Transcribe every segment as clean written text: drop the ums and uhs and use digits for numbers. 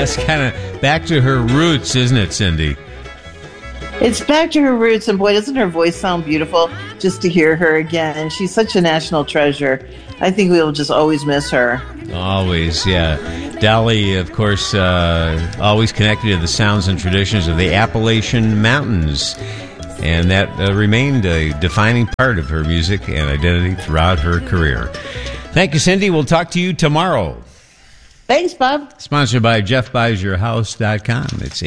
It's kind of back to her roots, isn't it, Cindy? It's back to her roots, and boy, doesn't her voice sound beautiful just to hear her again. And she's such a national treasure. I think we will just always miss her. Always, yeah. Dolly, of course, always connected to the sounds and traditions of the Appalachian Mountains. And that remained a defining part of her music and identity throughout her career. Thank you, Cindy. We'll talk to you tomorrow. Thanks, Bob. Sponsored by JeffBuysYourHouse.com. It's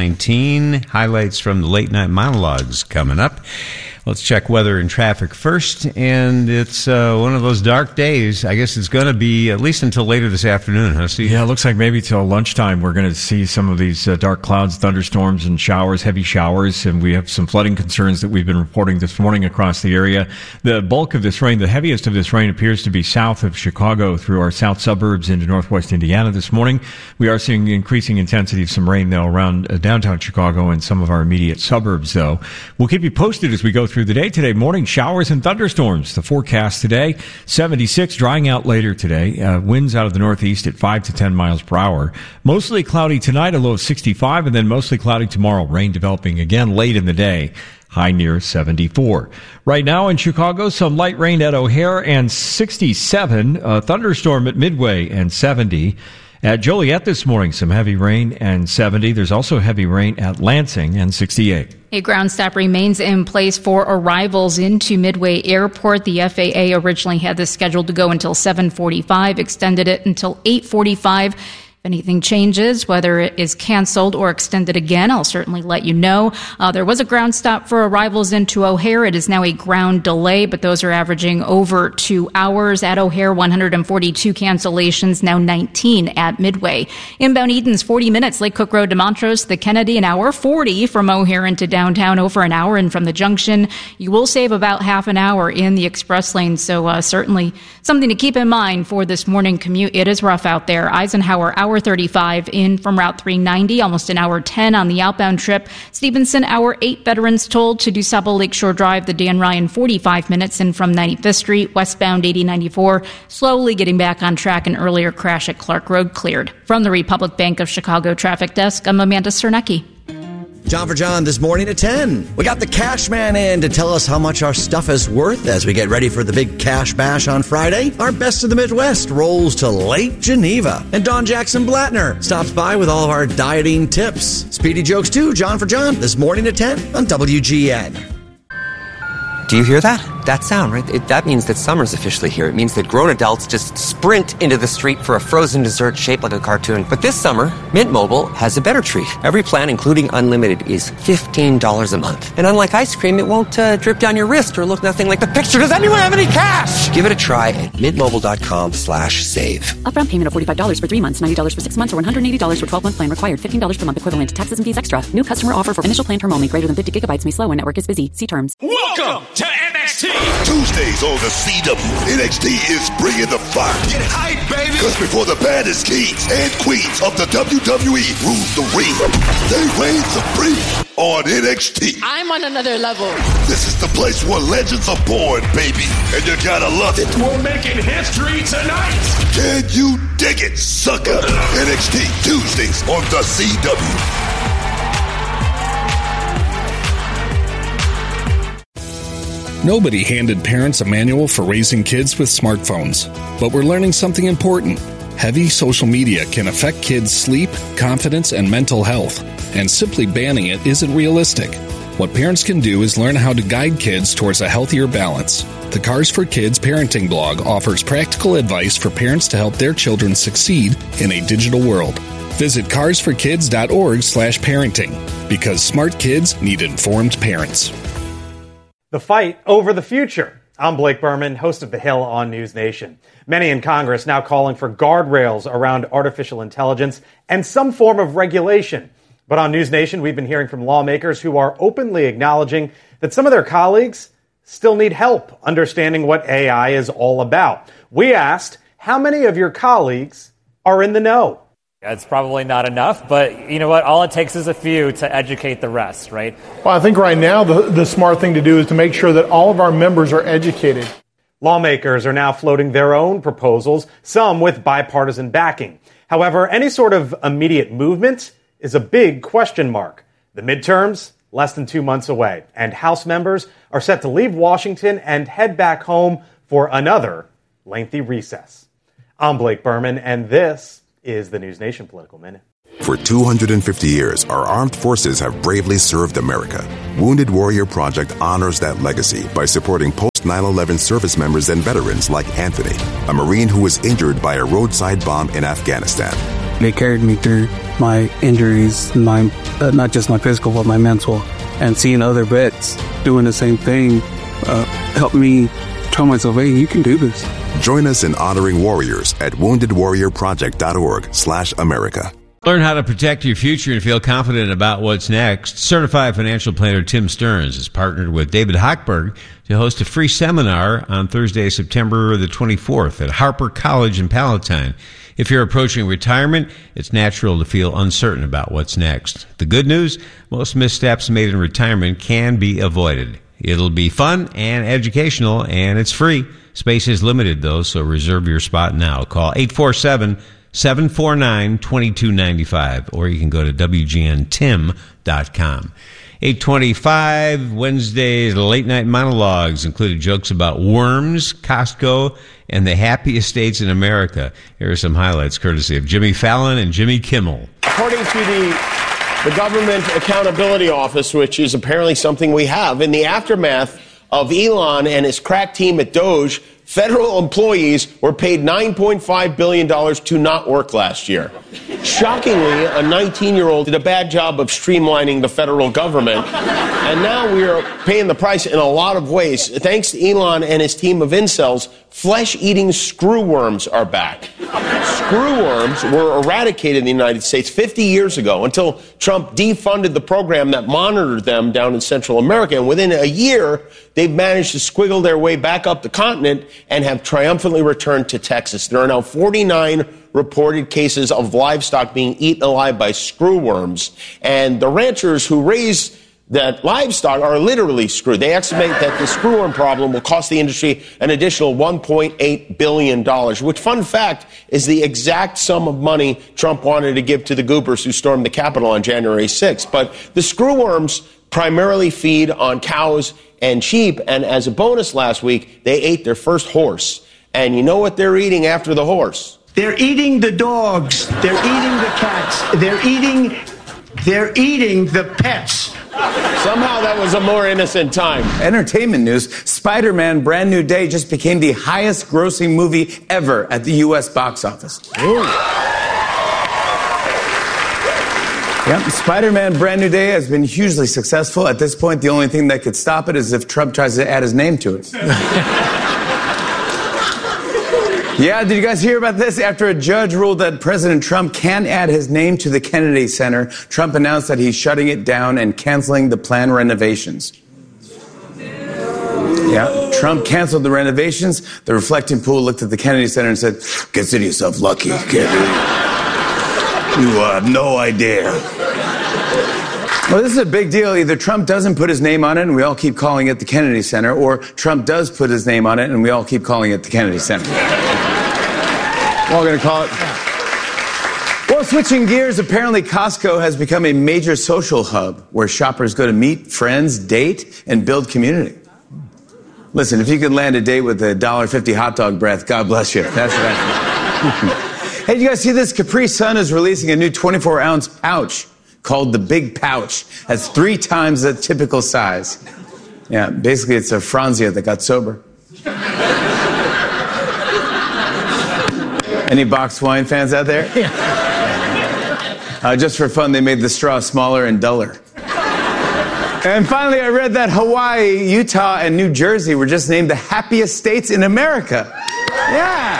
8:19. Highlights from the late night monologues coming up. Let's check weather and traffic first. And it's one of those dark days. I guess it's going to be at least until later this afternoon, huh, Steve? Yeah, it looks like maybe till lunchtime we're going to see some of these dark clouds, thunderstorms, and showers, heavy showers. And we have some flooding concerns that we've been reporting this morning across the area. The bulk of this rain, the heaviest of this rain, appears to be south of Chicago through our south suburbs into northwest Indiana this morning. We are seeing increasing intensity of some rain, though, around downtown Chicago and some of our immediate suburbs, though. We'll keep you posted as we go through the day. Today morning, showers and thunderstorms. The forecast today, 76, drying out later today. Winds out of the northeast at 5 to 10 miles per hour. Mostly cloudy tonight, a low of 65, and then mostly cloudy tomorrow. Rain developing again late in the day. High near 74. Right now in Chicago, some light rain at O'Hare and 67. A thunderstorm at Midway and 70. At Joliet this morning, some heavy rain and 70. There's also heavy rain at Lansing and 68. A ground stop remains in place for arrivals into Midway Airport. The FAA originally had this scheduled to go until 7:45, extended it until 8:45. If anything changes, whether it is canceled or extended again, I'll certainly let you know. There was a ground stop for arrivals into O'Hare. It is now a ground delay, but those are averaging over 2 hours. At O'Hare, 142 cancellations, now 19 at Midway. Inbound Edens, 40 minutes. Lake Cook Road to Montrose, the Kennedy, an hour 40 from O'Hare into downtown, over an hour. And from the junction, you will save about half an hour in the express lane. So certainly something to keep in mind for this morning commute. It is rough out there. Eisenhower, hour 35 in from Route 390, almost an hour 10 on the outbound trip. Stevenson, hour 8, veterans told to DuSable Lakeshore Drive, the Dan Ryan, 45 minutes in from 95th Street, westbound 8094, slowly getting back on track. An earlier crash at Clark Road cleared. From the Republic Bank of Chicago Traffic Desk, I'm Amanda Cernecki. John for John this morning at 10. We got the cash man in to tell us how much our stuff is worth as we get ready for the big cash bash on Friday. Our best of the Midwest rolls to Lake Geneva. And Don Jackson Blattner stops by with all of our dieting tips. Speedy jokes too, John for John this morning at 10 on WGN. Do you hear that? That sound, right? That means that summer's officially here. It means that grown adults just sprint into the street for a frozen dessert shaped like a cartoon. But this summer, Mint Mobile has a better treat. Every plan, including unlimited, is $15 a month. And unlike ice cream, it won't drip down your wrist or look nothing like the picture. Does anyone have any cash? Give it a try at mintmobile.com/save. Upfront payment of $45 for 3 months, $90 for 6 months, or $180 for 12-month plan required. $15 per month equivalent. Taxes and fees extra. New customer offer for initial plan term only. Greater than 50 gigabytes may slow when network is busy. See terms. Welcome to NXT. Tuesdays on the CW. NXT is bringing the fire. Get hype, baby. Because before the baddest kings and queens of the WWE rule the ring, they reign supreme on NXT. I'm on another level. This is the place where legends are born, baby. And you gotta love it. We're making history tonight. Can you dig it, sucker? NXT Tuesdays on the CW. Nobody handed parents a manual for raising kids with smartphones. But we're learning something important. Heavy social media can affect kids' sleep, confidence, and mental health. And simply banning it isn't realistic. What parents can do is learn how to guide kids towards a healthier balance. The Cars for Kids parenting blog offers practical advice for parents to help their children succeed in a digital world. Visit carsforkids.org/parenting, because smart kids need informed parents. The fight over the future. I'm Blake Berman, host of The Hill on News Nation. Many in Congress now calling for guardrails around artificial intelligence and some form of regulation. But on News Nation, we've been hearing from lawmakers who are openly acknowledging that some of their colleagues still need help understanding what AI is all about. We asked, how many of your colleagues are in the know? It's probably not enough, but you know what? All it takes is a few to educate the rest, right? Well, I think right now the smart thing to do is to make sure that all of our members are educated. Lawmakers are now floating their own proposals, some with bipartisan backing. However, any sort of immediate movement is a big question mark. The midterms, less than 2 months away, and House members are set to leave Washington and head back home for another lengthy recess. I'm Blake Berman, and this is the News Nation Political Minute. For 250 years, our armed forces have bravely served America. Wounded Warrior Project honors that legacy by supporting post-9/11 service members and veterans like Anthony, a Marine who was injured by a roadside bomb in Afghanistan. They carried me through my injuries, not just my physical, but my mental. And seeing other vets doing the same thing helped me tell myself, hey, you can do this. Join us in honoring warriors at woundedwarriorproject.org/America. Learn how to protect your future and feel confident about what's next. Certified financial planner Tim Stearns has partnered with David Hochberg to host a free seminar on Thursday, September the 24th at Harper College in Palatine. If you're approaching retirement, it's natural to feel uncertain about what's next. The good news, most missteps made in retirement can be avoided. It'll be fun and educational, and it's free. Space is limited, though, so reserve your spot now. Call 847-749-2295, or you can go to WGNTim.com. 8:25, Wednesday's late night monologues included jokes about worms, Costco, and the happy estates in America. Here are some highlights courtesy of Jimmy Fallon and Jimmy Kimmel. According to the Government Accountability Office, which is apparently something we have, in the aftermath of Elon and his crack team at Doge, federal employees were paid $9.5 billion to not work last year. Shockingly, a 19-year-old did a bad job of streamlining the federal government, and now we are paying the price in a lot of ways. Thanks to Elon and his team of incels, flesh-eating screwworms are back. Screwworms were eradicated in the United States 50 years ago until Trump defunded the program that monitored them down in Central America, and within a year, they've managed to squiggle their way back up the continent and have triumphantly returned to Texas. There are now 49 reported cases of livestock being eaten alive by screwworms, and the ranchers who raise that livestock are literally screwed. They estimate that the screwworm problem will cost the industry an additional $1.8 billion, which, fun fact, is the exact sum of money Trump wanted to give to the goobers who stormed the Capitol on January 6th. But the screwworms primarily feed on cows and sheep, and as a bonus last week, they ate their first horse. And you know what they're eating after the horse? They're eating the dogs. They're eating the cats. They're eating the pets. Somehow that was a more innocent time. Entertainment news, Spider-Man Brand New Day just became the highest grossing movie ever at the U.S. box office. Ooh. Yep, Spider-Man Brand New Day has been hugely successful. At this point, the only thing that could stop it is if Trump tries to add his name to it. Yeah, did you guys hear about this? After a judge ruled that President Trump can add his name to the Kennedy Center, Trump announced that he's shutting it down and canceling the planned renovations. Yeah, Trump canceled the renovations. The reflecting pool looked at the Kennedy Center and said, "Consider yourself lucky, Kennedy. You have no idea." Well, this is a big deal. Either Trump doesn't put his name on it and we all keep calling it the Kennedy Center, or Trump does put his name on it and we all keep calling it the Kennedy Center. We're all going to call it. Well, switching gears, apparently Costco has become a major social hub where shoppers go to meet friends, date, and build community. Listen, if you can land a date with a $1.50 hot dog breath, God bless you. That's right. Hey, did you guys see this? Capri Sun is releasing a new 24-ounce pouch called the Big Pouch. That's 3 times the typical size. Yeah, basically it's a Franzia that got sober. Any boxed wine fans out there? Yeah. Just for fun, they made the straw smaller and duller. And finally, I read that Hawaii, Utah, and New Jersey were just named the happiest states in America. Yeah.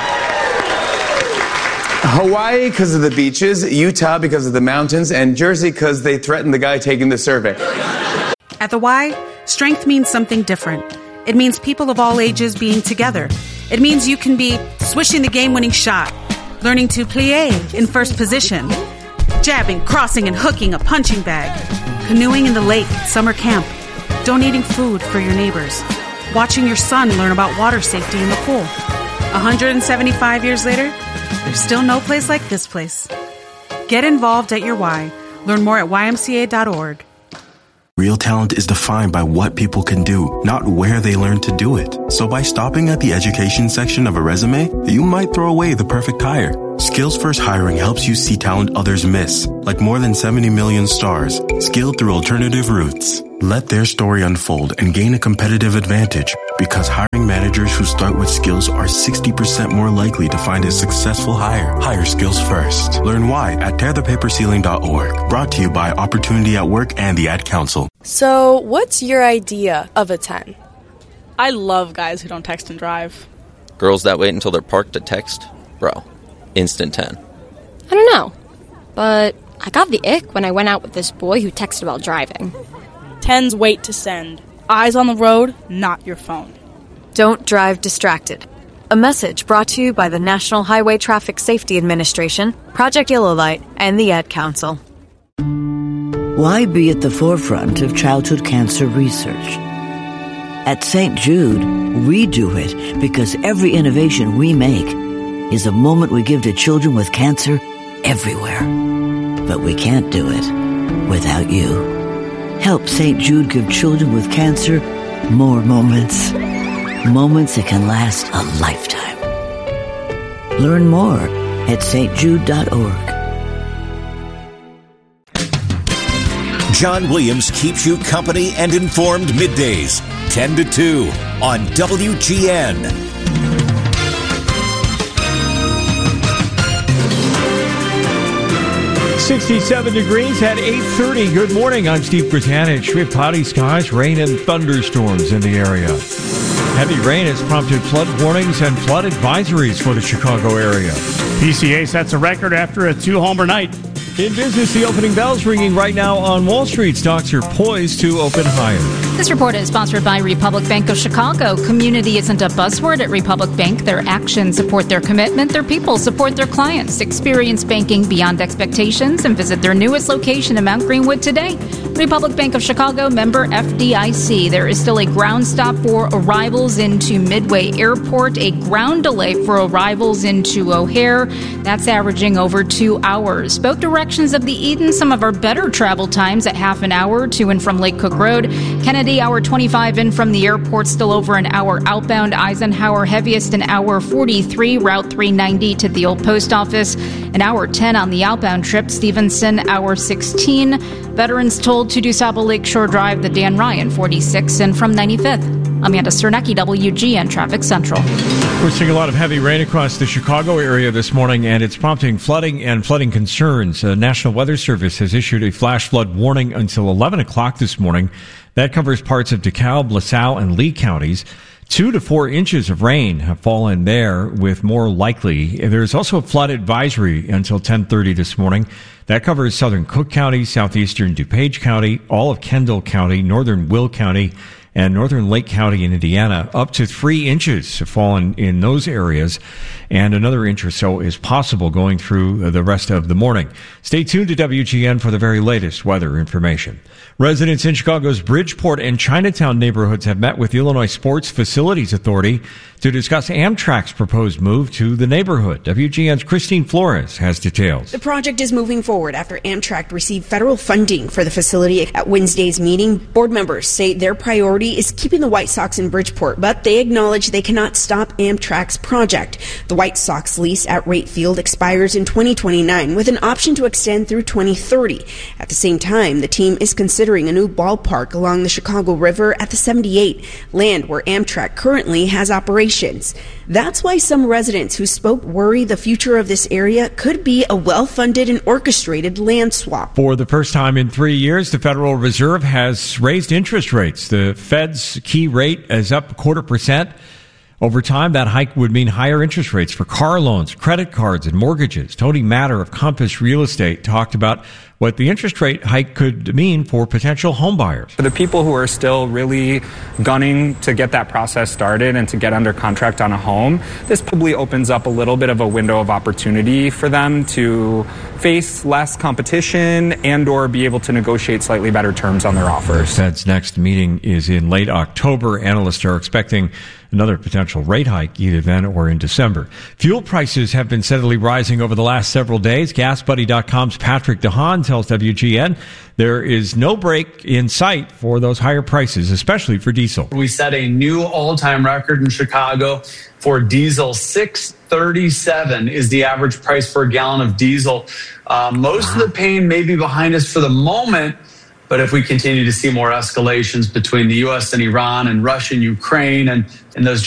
Hawaii because of the beaches, Utah because of the mountains, and Jersey because they threatened the guy taking the survey. At the Y, strength means something different. It means people of all ages being together. It means you can be swishing the game-winning shot, learning to plie in first position, jabbing, crossing, and hooking a punching bag, canoeing in the lake at summer camp, donating food for your neighbors, watching your son learn about water safety in the pool. 175 years later, there's still no place like this place. Get involved at your Y. Learn more at ymca.org. Real talent is defined by what people can do, not where they learn to do it. So by stopping at the education section of a resume, you might throw away the perfect hire. Skills First Hiring helps you see talent others miss, like more than 70 million stars, skilled through alternative routes. Let their story unfold and gain a competitive advantage, because hiring managers who start with skills are 60% more likely to find a successful hire. Hire skills first. Learn why at tearthepaperceiling.org. Brought to you by Opportunity at Work and the Ad Council. So, what's your idea of a 10? I love guys who don't text and drive. Girls that wait until they're parked to text? Bro, instant 10. I don't know, but I got the ick when I went out with this boy who texted while driving. 10s wait to send. Eyes on the road, not your phone. Don't drive distracted. A message brought to you by the National Highway Traffic Safety Administration, Project Yellow Light, and the Ad Council. Why be at the forefront of childhood cancer research? At St. Jude, we do it because every innovation we make is a moment we give to children with cancer everywhere. But we can't do it without you. Help St. Jude give children with cancer more moments. Moments that can last a lifetime. Learn more at stjude.org. John Williams keeps you company and informed middays, 10 to 2 on WGN. 67 degrees at 8:30. Good morning. I'm Steve Britanich. We have cloudy skies, rain, and thunderstorms in the area. Heavy rain has prompted flood warnings and flood advisories for the Chicago area. PCA sets a record after a 2-homer night. In business, the opening bell's ringing right now on Wall Street. Stocks are poised to open higher. This report is sponsored by Republic Bank of Chicago. Community isn't a buzzword at Republic Bank. Their actions support their commitment. Their people support their clients. Experience banking beyond expectations and visit their newest location in Mount Greenwood today. Republic Bank of Chicago, member FDIC. There is still a ground stop for arrivals into Midway Airport, a ground delay for arrivals into O'Hare. That's averaging over 2 hours. Both directions of the Eden, some of our better travel times at half an hour to and from Lake Cook Road. Kennedy, hour 25 in from the airport, still over an hour outbound. Eisenhower, heaviest an hour 43, Route 390 to the old post office. An hour 10 on the outbound trip. Stevenson, hour 16. Veterans told to DuSable Lakeshore Drive, the Dan Ryan, 46 in from 95th. Amanda Cernecki, WGN Traffic Central. We're seeing a lot of heavy rain across the Chicago area this morning, and it's prompting flooding and flooding concerns. The National Weather Service has issued a flash flood warning until 11 o'clock this morning. That covers parts of DeKalb, LaSalle, and Lee counties. 2 to 4 inches of rain have fallen there, with more likely. There's also a flood advisory until 10:30 this morning. That covers southern Cook County, southeastern DuPage County, all of Kendall County, northern Will County, and northern Lake County in Indiana. Up to 3 inches have fallen in those areas, and another inch or so is possible going through the rest of the morning. Stay tuned to WGN for the very latest weather information. Residents in Chicago's Bridgeport and Chinatown neighborhoods have met with the Illinois Sports Facilities Authority to discuss Amtrak's proposed move to the neighborhood. WGN's Christine Flores has details. The project is moving forward after Amtrak received federal funding for the facility. At Wednesday's meeting, board members say their priority is keeping the White Sox in Bridgeport, but they acknowledge they cannot stop Amtrak's project. The White Sox lease at Wright Field expires in 2029 with an option to extend through 2030. At the same time, the team is considering a new ballpark along the Chicago River at the 78, land where Amtrak currently has operations. That's why some residents who spoke worry the future of this area could be a well-funded and orchestrated land swap. For the first time in 3 years, the Federal Reserve has raised interest rates. The Fed's key rate is up 0.25%. Over time, that hike would mean higher interest rates for car loans, credit cards, and mortgages. Tony Matter of Compass Real Estate talked about what the interest rate hike could mean for potential home buyers. For the people who are still really gunning to get that process started and to get under contract on a home, this probably opens up a little bit of a window of opportunity for them to face less competition and or be able to negotiate slightly better terms on their offers. The Fed's next meeting is in late October. Analysts are expecting another potential rate hike either then or in December. Fuel prices have been steadily rising over the last several days. GasBuddy.com's Patrick DeHaan tells WGN there is no break in sight for those higher prices, especially for diesel. We set a new all-time record in Chicago for diesel. $6.37 is the average price for a gallon of diesel. Most of the pain may be behind us for the moment, but if we continue to see more escalations between the U.S. and Iran and Russia and Ukraine and those